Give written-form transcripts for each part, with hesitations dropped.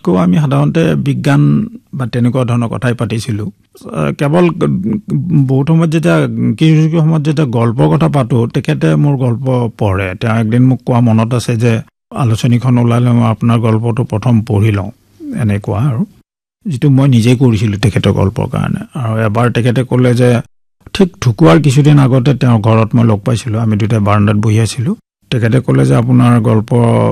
পতাতকৈ আমি সাধাৰণতে বিজ্ঞান বা তেনেকুৱা ধৰণৰ কথাই পাতিছিলোঁ কেৱল বহুত সময়ত যেতিয়া কিছু সময়ত যেতিয়া গল্পৰ কথা পাতোঁ তেখেতে মোৰ গল্প পঢ়ে তেওঁ একদিন মোক কোৱা মনত আছে যে আলোচনীখন ওলালে মই আপোনাৰ গল্পটো প্ৰথম পঢ়ি লওঁ এনেকুৱা আৰু যিটো মই নিজেই কৰিছিলোঁ তেখেতৰ গল্পৰ কাৰণে আৰু এবাৰ তেখেতে ক'লে যে ঠিক ঢুকুৱাৰ কিছুদিন আগতে তেওঁৰ ঘৰত মই লগ পাইছিলোঁ আমি দুটা বাৰান্দাত বহি আছিলোঁ তেখেতে ক'লে যে আপোনাৰ গল্প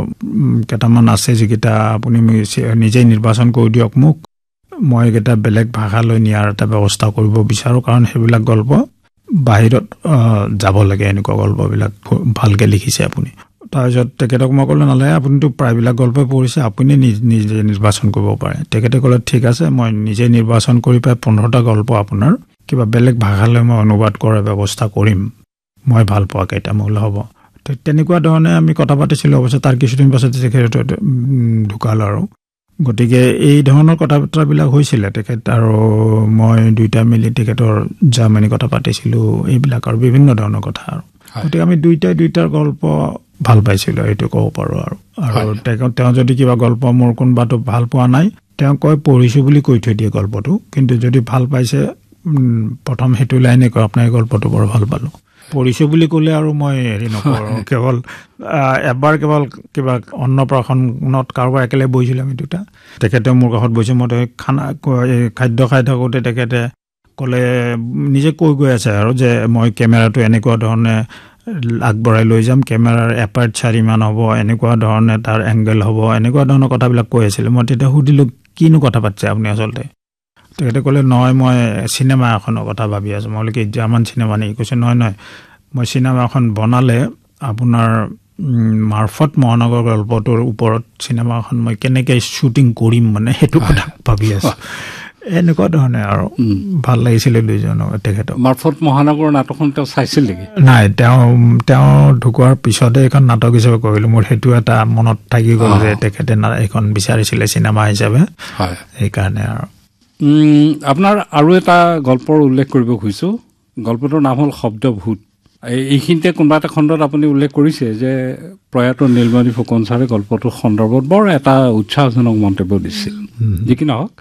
কেইটামান আছে যিকেইটা আপুনি নিজেই নিৰ্বাচন কৰি দিয়ক মোক মই এটা বেলেগ ভাষালৈ নিয়াৰ এটা ব্যৱস্থা কৰিব বিচাৰোঁ কাৰণ সেইবিলাক গল্প বাহিৰত যাব লাগে এনেকুৱা গল্পবিলাক ভালকৈ লিখিছে আপুনি তাৰপিছত তেখেতক মই ক'লোঁ নালাগে আপুনিতো প্ৰায়বিলাক গল্পই পঢ়িছে আপুনি নিজে নিৰ্বাচন কৰিব পাৰে তেখেতে ক'লে ঠিক আছে মই নিজে নিৰ্বাচন কৰি পাই 15টা গল্প আপোনাৰ কিবা বেলেগ ভাষালৈ মই অনুবাদ কৰাৰ ব্যৱস্থা কৰিম মই ভাল পোৱা কেইটা মূল হ'ব তেনেকুৱা ধৰণে আমি কথা পাতিছিলোঁ অৱশ্যে তাৰ কিছুদিন পাছত তেখেত ঢুকাল আৰু গতিকে এই ধৰণৰ কথা বতৰাবিলাক হৈছিলে তেখেত আৰু মই দুইটা মিলি তেখেতৰ জাৰ্মানী কথা পাতিছিলোঁ এইবিলাক আৰু বিভিন্ন ধৰণৰ কথা আৰু গতিকে আমি দুইটাৰ গল্প ভাল পাইছিলোঁ এইটো ক'ব পাৰোঁ আৰু তেওঁ যদি কিবা গল্প মোৰ কোনোবাটো ভাল পোৱা নাই তেওঁ কয় পঢ়িছোঁ বুলি কৈ থৈ দিয়ে গল্পটো কিন্তু যদি ভাল পাইছে প্ৰথম সেইটো লাইনে কয় আপোনাৰ গল্পটো বৰ ভাল পালোঁ পঢ়িছোঁ বুলি ক'লে আৰু মই হেৰি নকৰোঁ কেৱল এবাৰ কেৱল কিবা অন্নপ্ৰাশনত কাৰোবাৰ একেলগে বহিছিলোঁ আমি দুটা তেখেতে মোৰ কাষত বহিছোঁ মই খাদ্য খাই থাকোঁতে তেখেতে ক'লে নিজে কৈ গৈ আছে আৰু যে মই কেমেৰাটো এনেকুৱা ধৰণে আগবঢ়াই লৈ যাম কেমেৰাৰ এপাৰ্চাৰ ইমান হ'ব এনেকুৱা ধৰণে তাৰ এংগেল হ'ব এনেকুৱা ধৰণৰ কথাবিলাক কৈ আছিলে মই তেতিয়া সুধিলোঁ কিনো কথা পাতিছে আপুনি আচলতে তেখেতে ক'লে নহয় মই চিনেমা এখনৰ কথা ভাবি আছোঁ মই বোলো কি জাৰ্মান চিনেমা নেকি কৈছে নহয় মই চিনেমা এখন বনালে আপোনাৰ মাৰ্ফত মহানগৰ গল্পটোৰ ওপৰত চিনেমা এখন মই কেনেকৈ শ্বুটিং কৰিম মানে সেইটো কথা ভাবি আছোঁ এনেকুৱা ধৰণে আৰু ভাল লাগিছিলে দুইজনক তেখেতক মাৰ্ফত মহানগৰ নাটকখন তেওঁ চাইছিল নেকি নাই তেওঁ ঢুকোৱাৰ পিছতে এখন নাটক হিচাপে কৰিলোঁ মোৰ সেইটো এটা মনত থাকি গ'ল যে তেখেতে এইখন বিচাৰিছিলে চিনেমা হিচাপে সেইকাৰণে আৰু আপোনাৰ আৰু এটা গল্পৰ উল্লেখ কৰিব খুজিছোঁ গল্পটোৰ নাম হ'ল শব্দভূত এইখিনিতে কোনোবা এটা খণ্ডত আপুনি উল্লেখ কৰিছে যে প্ৰয়াত নীলমণি ফুকন ছাৰে গল্পটোৰ সন্দৰ্ভত বৰ এটা উৎসাহজনক মন্তব্য দিছিল যি কি নহওক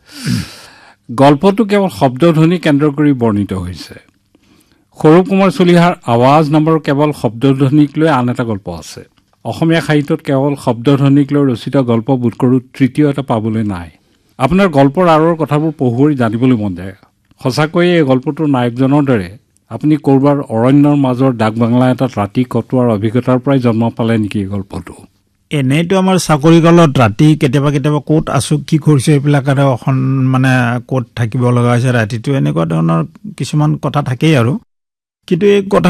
গল্পটো কেৱল শব্দধ্বনি কেন্দ্ৰ কৰি বৰ্ণিত হৈছে সৌৰভ কুমাৰ চলিহাৰ আৱাজ নামৰ কেৱল শব্দধ্বনিক লৈ আন এটা গল্প আছে অসমীয়া সাহিত্যত কেৱল শব্দধ্বনিক লৈ ৰচিত গল্প বোধ কৰোঁ তৃতীয় এটা পাবলৈ নাই আপোনাৰ গল্পৰ আঁৰৰ কথাবোৰ পঢ়ি জানিবলৈ মন যায় সঁচাকৈয়ে এই গল্পটোৰ নায়কজনৰ দৰে আপুনি ক'ৰবাৰ অৰণ্যৰ মাজৰ ডাক বাংলা এটাত ৰাতি কটোৱাৰ অভিজ্ঞতাৰ পৰাই জন্ম পালে নেকি এই গল্পটো এনেইতো আমাৰ চাকৰি কালত ৰাতি কেতিয়াবা ক'ত আছোঁ কি কৰিছোঁ এইবিলাক আৰু মানে ক'ত থাকিব লগা হৈছে ৰাতিটো এনেকুৱা ধৰণৰ কিছুমান কথা থাকেই আৰু কিন্তু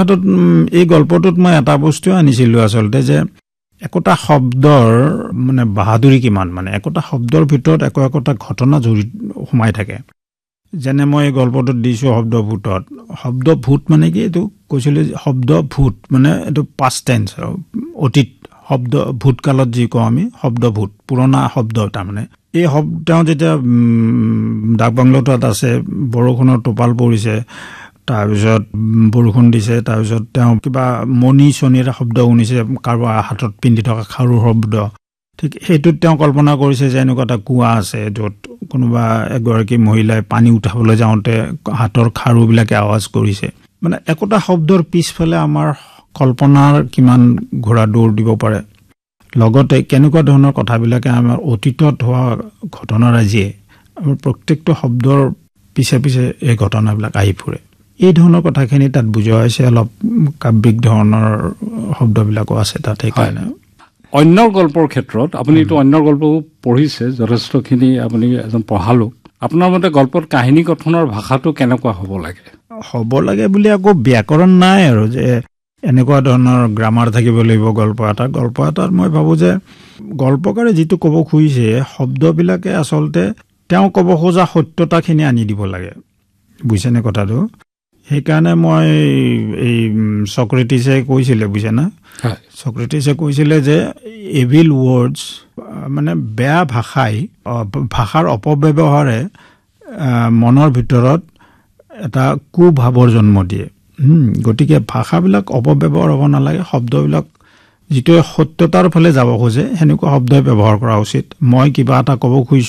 এই গল্পটোত মই এটা বস্তু আনিছিলোঁ আচলতে যে একোটা শব্দৰ মানে বাহাদুৰি কিমান মানে একোটা শব্দৰ ভিতৰত একোটা ঘটনা সোমাই থাকে যেনে মই এই গল্পটোত দিছোঁ শব্দভূত মানে কি এইটো কৈছিলোঁ শব্দভূত মানে এইটো পাষ্ট টেন্স আৰু অতীত শব্দ ভূতকালত যি কওঁ আমি শব্দভূত পুৰণা শব্দ তাৰমানে এই তেওঁ যেতিয়া ডাক বাংলোটোত আছে বৰষুণৰ টোপাল পৰিছে তাৰপিছত বৰষুণ দিছে তাৰপিছত তেওঁ কিবা মণি চনিৰ শব্দ শুনিছে কাৰোবাৰ হাতত পিন্ধি থকা খাৰুৰ শব্দ ঠিক সেইটোত তেওঁ কল্পনা কৰিছে যে এনেকুৱা এটা কুঁৱা আছে য'ত কোনোবা এগৰাকী মহিলাই পানী উঠাবলৈ যাওঁতে হাতৰ খাৰুবিলাকে আৱাজ কৰিছে মানে একোটা শব্দৰ পিছফালে আমাৰ কল্পনাৰ কিমান ঘোঁৰা দৌৰ দিব পাৰে লগতে কেনেকুৱা ধৰণৰ কথাবিলাকে আমাৰ অতীতত হোৱা ঘটনাৰাজিয়ে আমাৰ প্ৰত্যেকটো শব্দৰ পিছে পিছে এই ঘটনাবিলাক আহি ফুৰে এই ধৰণৰ কথাখিনি তাত বুজোৱা হৈছে অলপ কাব্যিক ধৰণৰ শব্দবিলাকো আছে তাত সেইকাৰণে অন্যৰ গল্পৰ ক্ষেত্ৰত আপুনিতো অন্যৰ গল্প পঢ়িছে যথেষ্টখিনি আপুনি এজন পঢ়ালোক আপোনাৰ মতে গল্পৰ কাহিনী গঠনৰ ভাষাটো কেনেকুৱা হ'ব লাগে বুলি আকৌ ব্যাকৰণ নাই আৰু যে এনেকুৱা ধৰণৰ গ্ৰামাৰ থাকিব লাগিব গল্প এটাত মই ভাবোঁ যে গল্পকাৰে যিটো ক'ব খুজিছে শব্দবিলাকে আচলতে তেওঁ ক'ব খোজা সত্যতাখিনি আনি দিব লাগে বুজিছেনে কথাটো সেইকাৰণে মই এই চক্ৰেটিছে কৈছিলে বুজিছেনে চক্ৰেটিছে কৈছিলে যে এভিল ৱৰ্ডছ মানে বেয়া ভাষাৰ অপব্যৱহাৰে মনৰ ভিতৰত এটা কুভাৱৰ জন্ম দিয়ে গতিকে ভাষাবিলাক অপব্যৱহাৰ হ'ব নালাগে শব্দবিলাক যিটো সত্যতাৰ ফালে যাব খোজে সেনেকুৱা শব্দই ব্যৱহাৰ কৰা উচিত মই কিবা এটা ক'ব খুজিছোঁ